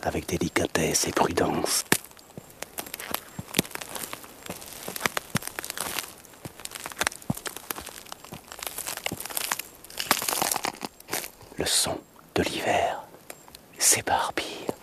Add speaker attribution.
Speaker 1: avec délicatesse et prudence. Le son de l'hiver s'éparpille.